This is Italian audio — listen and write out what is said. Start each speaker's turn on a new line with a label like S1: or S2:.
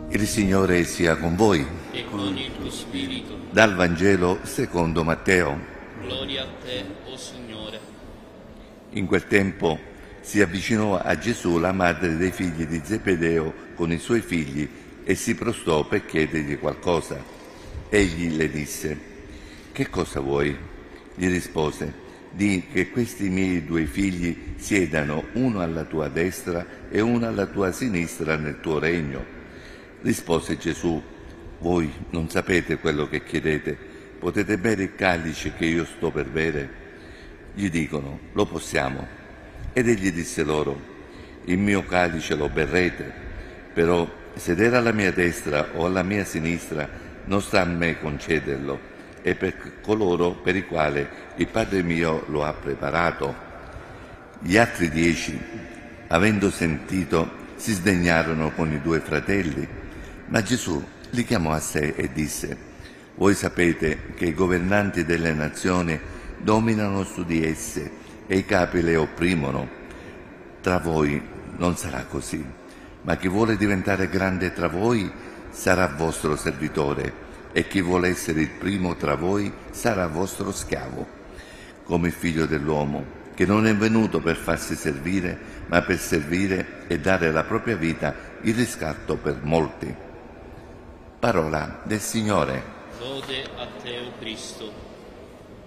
S1: Il Signore sia con voi.
S2: E con il tuo spirito.
S1: Dal Vangelo secondo Matteo.
S2: Gloria a te, o Signore.
S1: In quel tempo si avvicinò a Gesù la madre dei figli di Zebedeo con i suoi figli e si prostò per chiedergli qualcosa. Egli le disse: «Che cosa vuoi?» Gli rispose: «Di che questi miei 2 figli siedano uno alla tua destra e uno alla tua sinistra nel tuo regno». Rispose Gesù: «Voi non sapete quello che chiedete. Potete bere il calice che io sto per bere?» Gli dicono: «Lo possiamo». Ed egli disse loro: «Il mio calice lo berrete, però sedere alla mia destra o alla mia sinistra non sta a me concederlo, è per coloro per i quali il Padre mio lo ha preparato». Gli altri 10, avendo sentito, si sdegnarono con i 2 fratelli. Ma Gesù li chiamò a sé e disse: «Voi sapete che i governanti delle nazioni dominano su di esse e i capi le opprimono. Tra voi non sarà così, ma chi vuole diventare grande tra voi sarà vostro servitore, e chi vuole essere il primo tra voi sarà vostro schiavo, come il Figlio dell'uomo, che non è venuto per farsi servire, ma per servire e dare la propria vita in riscatto per molti». Parola del Signore.
S2: Lode a te, o Cristo.